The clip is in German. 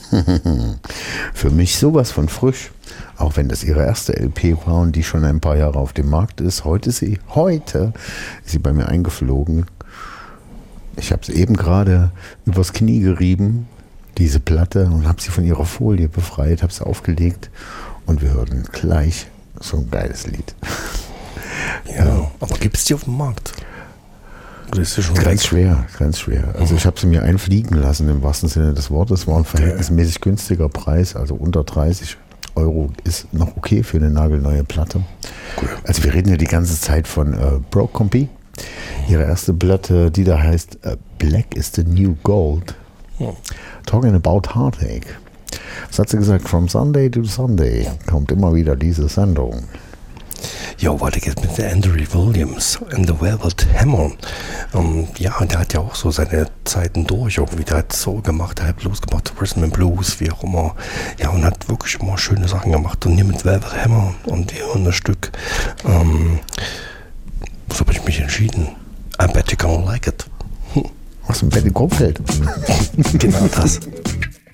Für mich sowas von frisch. Auch wenn das ihre erste LP war und die schon ein paar Jahre auf dem Markt ist. Heute ist sie bei mir eingeflogen. Ich habe sie eben gerade übers Knie gerieben, diese Platte, und habe sie von ihrer Folie befreit, habe sie aufgelegt und wir hören gleich so ein geiles Lied. Ja, aber gibt es die auf dem Markt? Das ist schon ganz schwer. Also ich habe sie mir einfliegen lassen im wahrsten Sinne des Wortes. War ein verhältnismäßig günstiger Preis, also unter 30 Euro ist noch okay für eine nagelneue Platte. Cool. Also wir reden ja die ganze Zeit von Broke Compy. Ihre erste Platte, die da heißt Black is the New Gold. Talking about Heartache. Was hat sie gesagt? From Sunday to Sunday kommt immer wieder diese Sendung. Ja, weiter geht's mit Andrew Williams and the Velvet Hammer. Ja, der hat ja auch so seine Zeiten durch irgendwie. Der hat Soul gemacht, der hat Blues gemacht, Rhythm and Blues, wie auch immer. Ja, und hat wirklich immer schöne Sachen gemacht. Und hier mit Velvet Hammer und hier ein Stück. So habe ich mich entschieden. I bet you gonna like it. Was ein Betty Kopfheld. Genau das.